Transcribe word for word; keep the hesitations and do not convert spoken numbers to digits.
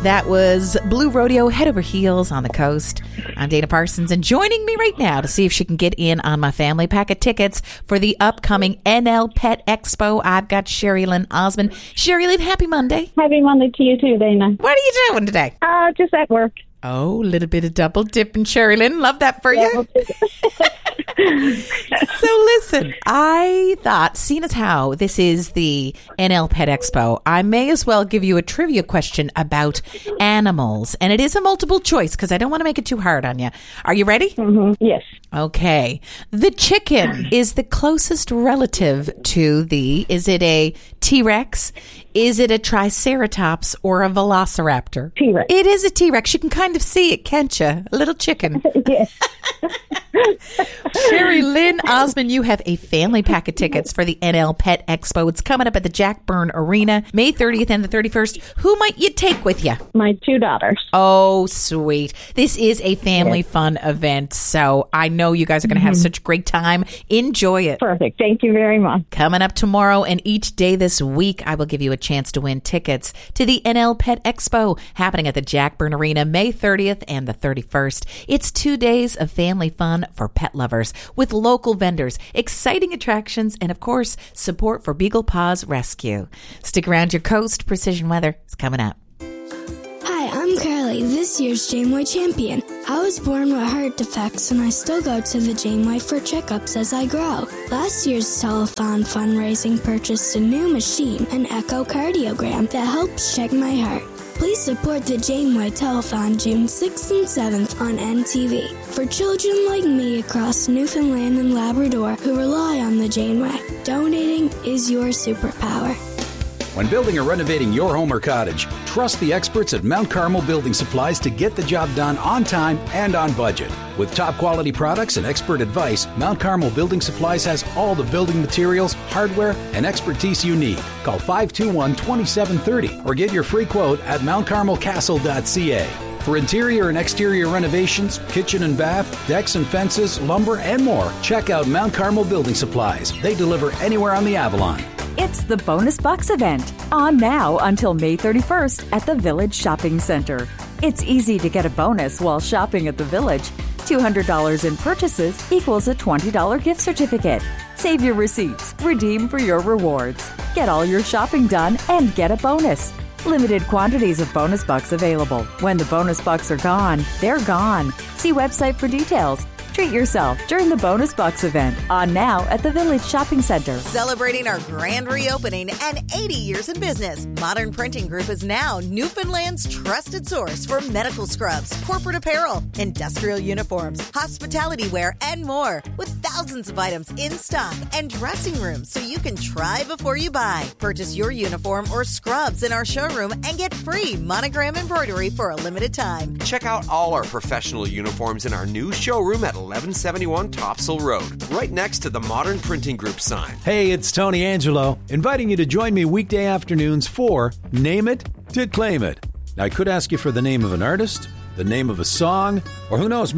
That was Blue Rodeo, Head Over Heels on the Coast. I'm Dana Parsons, and joining me right now to see if she can get in on my family pack of tickets for the upcoming N L Pet Expo, I've got Sherry Lynn Osmond. Sherry Lynn, happy Monday. Happy Monday to you too, Dana. What are you doing today? Uh, just at work. Oh, a little bit of double dipping, Sherry Lynn. Love that for you. So listen, I thought, seeing as how this is the N L Pet Expo, I may as well give you a trivia question about animals. And it is a multiple choice because I don't want to make it too hard on you. Are you ready? Mm-hmm. Yes. Okay. The chicken is the closest relative to the, is it a T-Rex? Is it a Triceratops or a Velociraptor? T-Rex. It is a T-Rex. You can kind of see it, can't you? A little chicken. Yes. Sherry Lynn Osmond, you have a family pack of tickets for the N L Pet Expo. It's coming up at the Jack Byrne Arena, May thirtieth and the thirty-first. Who might you take with you? My two daughters. Oh, sweet. This is a family Yes. fun event, so I know you guys are going to have Mm-hmm. such a great time. Enjoy it. Perfect. Thank you very much. Coming up tomorrow and each day this week, I will give you a chance to win tickets to the N L Pet Expo happening at the Jack Byrne Arena, May thirtieth and the thirty-first. It's two days of family fun for pet lovers with local vendors, exciting attractions, and of course, support for Beagle Paws Rescue. Stick around, your Coast Precision Weather is coming up. Hi, I'm Carly, this year's Janeway champion. I was born with heart defects and I still go to the Janeway for checkups as I grow. Last year's telethon fundraising purchased a new machine, an echocardiogram, that helps check my heart. Please support the Janeway Telethon June sixth and seventh on N T V for children like me across Newfoundland and Labrador who rely on the Janeway. Donating is your superpower. When building or renovating your home or cottage, trust the experts at Mount Carmel Building Supplies to get the job done on time and on budget. With top quality products and expert advice, Mount Carmel Building Supplies has all the building materials, hardware, and expertise you need. Call five two one, two seven three zero or get your free quote at mount carmel castle dot c a. For interior and exterior renovations, kitchen and bath, decks and fences, lumber, and more, check out Mount Carmel Building Supplies. They deliver anywhere on the Avalon. It's the Bonus Bucks event, on now until May thirty-first at the Village Shopping Center. It's easy to get a bonus while shopping at the Village. two hundred dollars in purchases equals a twenty dollars gift certificate. Save your receipts, redeem for your rewards. Get all your shopping done and get a bonus. Limited quantities of Bonus Bucks available. When the Bonus Bucks are gone, they're gone. See website for details. Treat yourself during the Bonus Bucks event, on now at the Village Shopping Center. Celebrating our grand reopening and eighty years in business, Modern Printing Group is now Newfoundland's trusted source for medical scrubs, corporate apparel, industrial uniforms, hospitality wear, and more, with thousands of items in stock and dressing rooms so you can try before you buy. Purchase your uniform or scrubs in our showroom and get free monogram embroidery for a limited time. Check out all our professional uniforms in our new showroom at eleven seventy-one Topsail Road, right next to the Modern Printing Group sign. Hey, it's Tony Angelo, inviting you to join me weekday afternoons for Name It to Claim It. Now, I could ask you for the name of an artist, the name of a song, or who knows,